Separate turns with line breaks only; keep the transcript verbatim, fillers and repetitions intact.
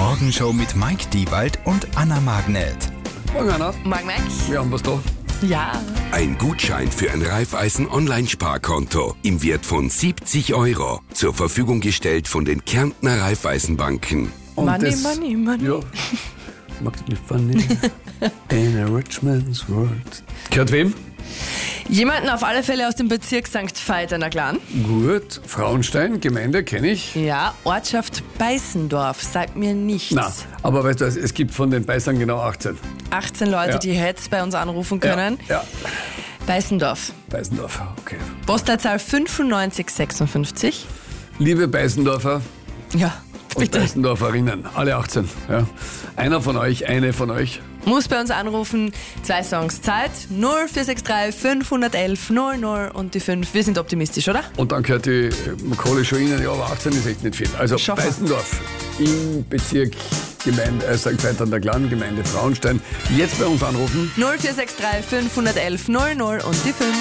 Morgenshow mit Mike Diewald und Anna Magnet.
Morgen, Anna.
Morgen, Mike.
Wir haben was da.
Ja.
Ein Gutschein für ein Raiffeisen-Online-Sparkonto im Wert von siebzig Euro. Zur Verfügung gestellt von den Kärntner Raiffeisenbanken.
Und
Money,
das,
money, money.
Ja. Magst du nicht funny? In a rich man's world. Gehört wem?
Jemanden auf alle Fälle aus dem Bezirk Sankt Veit an der Glan.
Gut. Frauenstein, Gemeinde, kenne ich.
Ja, Ortschaft Beißendorf, sagt mir nichts.
Na, aber weißt du, es gibt von den Beißern genau achtzehn.
achtzehn Leute,
Ja.
die jetzt bei uns anrufen können.
Ja, ja.
Beißendorf.
Beißendorf, okay.
Postleitzahl fünfundneunzig sechsundfünfzig.
Liebe Beißendorfer
Ja,
und
bitte.
Beißendorferinnen, alle achtzehn. Ja. Einer von euch, eine von euch.
Muss bei uns anrufen. Zwei Songs Zeit. null vier sechs drei fünf eins eins null null und die fünf. Wir sind optimistisch, oder?
Und dann gehört die Kohle schon Ihnen, ja, aber achtzehn ist echt nicht viel. Also
Schaffen wir.
Beißendorf im Bezirk Gemeinde, äh, Sankt Veit an der Glan, Gemeinde Frauenstein. Jetzt bei uns anrufen.
null vier sechs drei fünf eins eins null null und die fünf.